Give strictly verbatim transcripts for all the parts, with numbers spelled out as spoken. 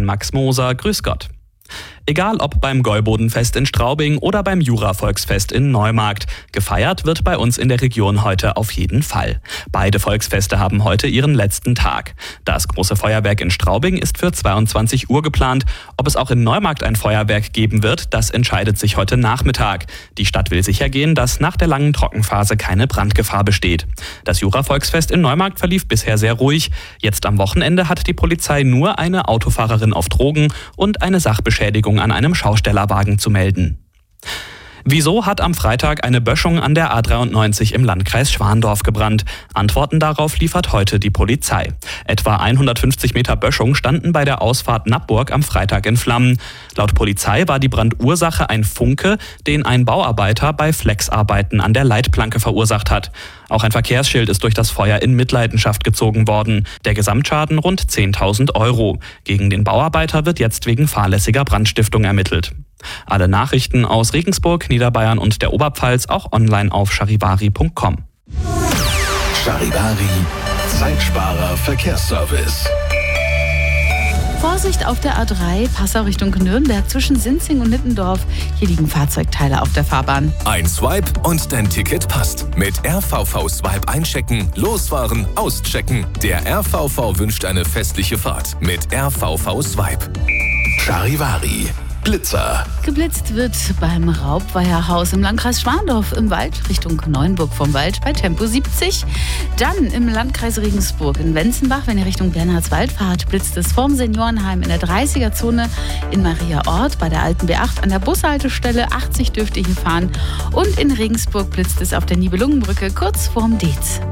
bin Max Moser, grüß Gott. Egal ob beim Gäubodenfest in Straubing oder beim Jura-Volksfest in Neumarkt, gefeiert wird bei uns in der Region heute auf jeden Fall. Beide Volksfeste haben heute ihren letzten Tag. Das große Feuerwerk in Straubing ist für zweiundzwanzig Uhr geplant. Ob es auch in Neumarkt ein Feuerwerk geben wird, das entscheidet sich heute Nachmittag. Die Stadt will sichergehen, dass nach der langen Trockenphase keine Brandgefahr besteht. Das Jura-Volksfest in Neumarkt verlief bisher sehr ruhig. Jetzt am Wochenende hat die Polizei nur eine Autofahrerin auf Drogen und eine Sachbeschädigung an einem Schaustellerwagen zu melden. Wieso hat am Freitag eine Böschung an der A dreiundneunzig im Landkreis Schwandorf gebrannt? Antworten darauf liefert heute die Polizei. Etwa hundertfünfzig Meter Böschung standen bei der Ausfahrt Nappburg am Freitag in Flammen. Laut Polizei war die Brandursache ein Funke, den ein Bauarbeiter bei Flexarbeiten an der Leitplanke verursacht hat. Auch ein Verkehrsschild ist durch das Feuer in Mitleidenschaft gezogen worden. Der Gesamtschaden rund zehntausend Euro. Gegen den Bauarbeiter wird jetzt wegen fahrlässiger Brandstiftung ermittelt. Alle Nachrichten aus Regensburg, Niederbayern und der Oberpfalz auch online auf charivari punkt com. Charivari, Zeitsparer Verkehrsservice. Vorsicht auf der A drei, Passau Richtung Nürnberg zwischen Sinzing und Nittendorf. Hier liegen Fahrzeugteile auf der Fahrbahn. Ein Swipe und dein Ticket passt. Mit R V V Swipe einchecken, losfahren, auschecken. Der R V V wünscht eine festliche Fahrt mit R V V Swipe. Charivari. Blitzer. Geblitzt wird beim Raubweiherhaus im Landkreis Schwandorf im Wald Richtung Neuenburg vom Wald bei Tempo siebzig. Dann im Landkreis Regensburg in Wenzenbach, wenn ihr Richtung Bernhardswald fahrt, blitzt es vorm Seniorenheim in der dreißiger-Zone in Mariaort bei der alten B acht an der Bushaltestelle. achtzig dürft ihr hier fahren. Und in Regensburg blitzt es auf der Nibelungenbrücke kurz vorm Deetz.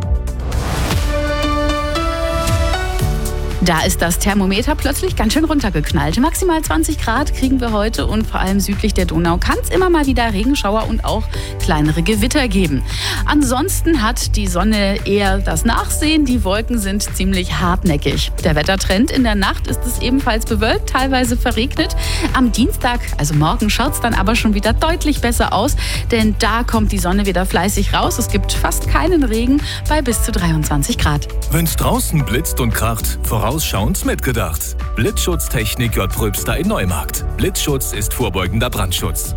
Da ist das Thermometer plötzlich ganz schön runtergeknallt. Maximal zwanzig Grad kriegen wir heute und vor allem südlich der Donau kann es immer mal wieder Regenschauer und auch kleinere Gewitter geben. Ansonsten hat die Sonne eher das Nachsehen. Die Wolken sind ziemlich hartnäckig. Der Wettertrend: in der Nacht ist es ebenfalls bewölkt, teilweise verregnet. Am Dienstag, also morgen, schaut es dann aber schon wieder deutlich besser aus, denn da kommt die Sonne wieder fleißig raus. Es gibt fast keinen Regen bei bis zu dreiundzwanzig Grad. Wenn's draußen blitzt und kracht, vorausschauend mitgedacht. Blitzschutztechnik J. Pröbster in Neumarkt. Blitzschutz ist vorbeugender Brandschutz.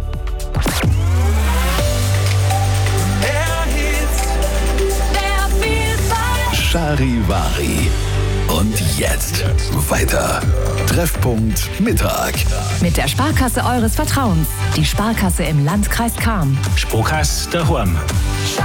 Charivari. Und jetzt weiter. Treffpunkt Mittag. Mit der Sparkasse eures Vertrauens. Die Sparkasse im Landkreis Cham. Sparkasse daheim.